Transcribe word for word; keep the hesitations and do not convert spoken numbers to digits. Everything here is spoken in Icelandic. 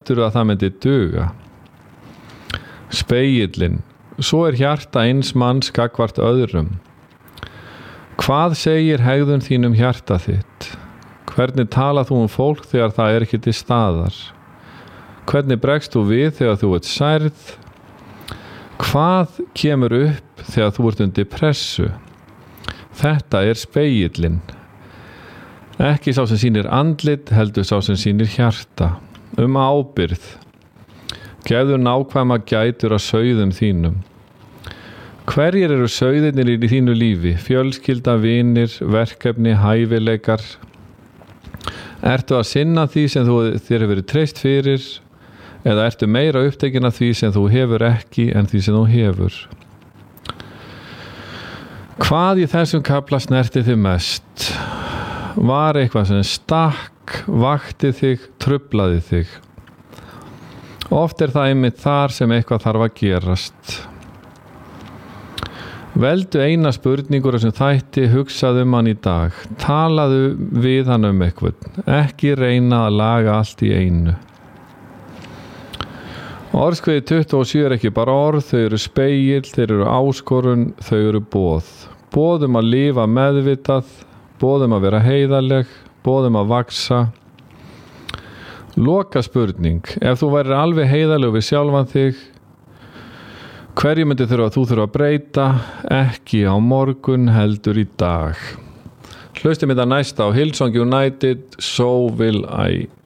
heldurðu að það myndi duga? Spegillinn. Svo er hjarta eins manns gagnvart öðrum. Hvað segir hegðun þín um hjarta þitt? Hvernig talað þú um fólk þegar það er ekki til staðar? Hvernig bregst þú við þegar þú ert særð? Hvað kemur upp þegar þú ert undir pressu? Þetta er spegillinn. Ekki sá sem sýnir andlit, heldur sá sem sýnir hjarta. Um ábyrgð. Gefðu nákvæma gætur að sauðum þínum. Hverjir eru sauðirnir í þínu lífi? Fjölskylda, vinir, verkefni, hæfileikar. Ertu að sinna því sem þú, þér hefur verið treyst fyrir, eða ertu meira upptekin af því sem þú hefur ekki en því sem þú hefur? Hvað í þessum kafla snerti þig mest? Var eitthvað sem stakk, vakti þig, truflaði þig? Oft er það einmitt þar sem eitthvað þarf að gerast. Veldu eina spurningur sem þætti, hugsaðu um hann í dag. Talaðu við hann um eitthvað. Ekki reyna að laga allt í einu. Orðskviði tuttugu og sjö er ekki bara orð, þau eru spegill, þau eru áskorun, þau eru boð. Boð um að lifa meðvitað, boð um að vera heiðarleg, boð um að vaksa. Loka spurning. Ef þú værir alveg heiðarleg við sjálfan þig, hverju myndi þurfa að þú þurfa að breyta? Ekki á morgun, heldur í dag. Hlustum þetta næsta á Hillsong United, So Will I.